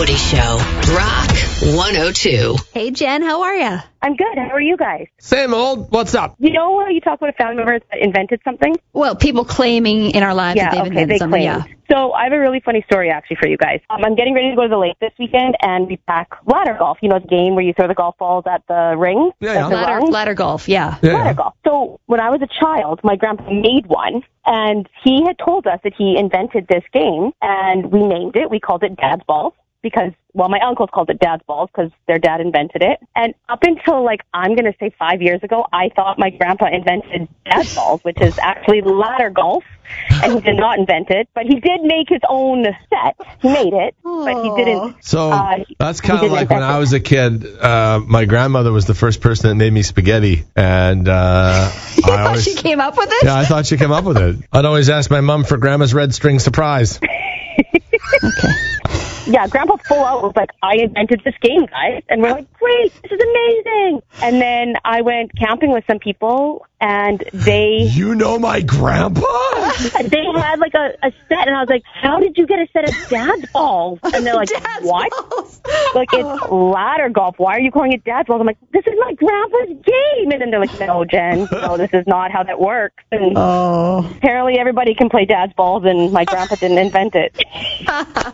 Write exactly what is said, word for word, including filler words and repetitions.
Woody Show. Rock one oh two. Hey, Jen, how are you? I'm good. How are you guys? Same old. What's up? You know how you talk about a family member that invented something? Well, people claiming in our lives Yeah, that they've okay, invented they something. claim. Yeah. So I have a really funny story, actually, for you guys. Um, I'm getting ready to go to the lake this weekend, and we pack ladder golf. You know the game where you throw the golf balls at the ring? Yeah, yeah. The Ladder, rungs? ladder golf, yeah. Yeah, Ladder yeah. golf. So when I was a child, my grandpa made one, and he had told us that he invented this game, and we named it. We called it Dad's Balls. Because, well, my uncles called it Dad's Balls because their dad invented it. And up until, like, I'm going to say five years ago, I thought my grandpa invented Dad's Balls, which is actually ladder golf. And he did not invent it, but he did make his own set. He made it, but he didn't. So uh, that's he kind of didn't like when invent I it. was a kid. Uh, my grandmother was the first person that made me spaghetti, and uh, You I thought always, she came up with it? yeah, I thought she came up with it. I'd always ask my mom for Grandma's red string surprise. Okay. Yeah, Grandpa full out was like, I invented this game, guys. And we're like, great, this is amazing. And then I went camping with some people, and they You know my grandpa? they had like a, a set, and I was like, how did you get a set of Dad's Balls? And they're like, Dad's what? balls. Like, it's ladder golf. Why are you calling it Dad's Balls? I'm like, this is my grandpa's game. And then they're like, no, Jen, no, this is not how that works. And Oh. apparently everybody can play Dad's Balls, and my grandpa didn't invent it.